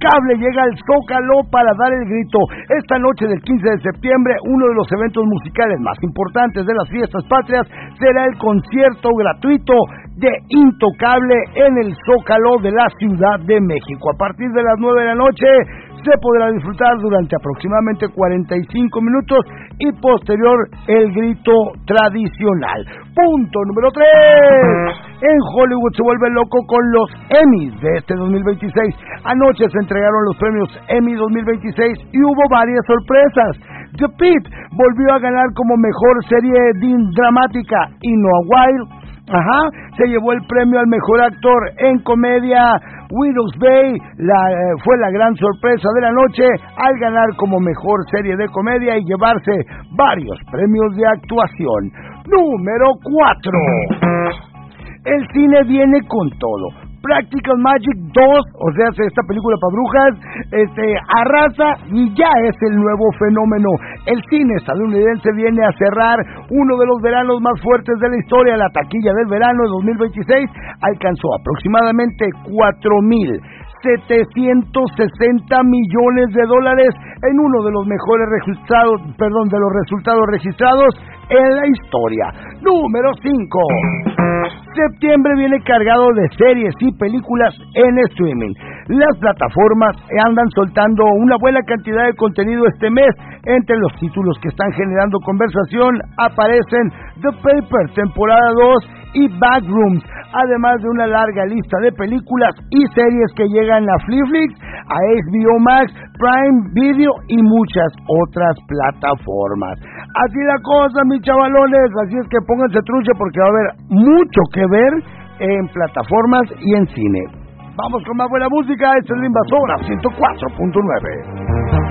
Intocable llega al Zócalo para dar el grito. Esta noche del 15 de septiembre, uno de los eventos musicales más importantes de las fiestas patrias será el concierto gratuito de Intocable en el Zócalo de la Ciudad de México. A partir de las 9 de la noche se podrá disfrutar durante aproximadamente 45 minutos y posterior el grito tradicional. Punto número 3. En Hollywood se vuelve loco con los Emmys de este 2026. Anoche se entregaron los premios Emmy 2026 y hubo varias sorpresas. The Pitt volvió a ganar como mejor serie dramática y Noah Wild se llevó el premio al mejor actor en comedia. Widow's Bay fue la gran sorpresa de la noche al ganar como mejor serie de comedia y llevarse varios premios de actuación. Número 4. El cine viene con todo. Practical Magic 2, o sea, esta película para brujas, arrasa y ya es el nuevo fenómeno. El cine estadounidense viene a cerrar uno de los veranos más fuertes de la historia. La taquilla del verano de 2026 alcanzó aproximadamente 4,760 millones de dólares en uno de los mejores resultados registrados en la historia. Número 5. Septiembre viene cargado de series y películas en streaming. Las plataformas andan soltando una buena cantidad de contenido este mes. Entre los títulos que están generando conversación aparecen The Paper, temporada 2 y Backrooms, además de una larga lista de películas y series que llegan a Netflix, a HBO Max, Prime Video y muchas otras plataformas. Así la cosa, mis chavalones, así es que pónganse trucha porque va a haber mucho que ver en plataformas y en cine. Vamos con más buena música, esta es la Invasora 104.9.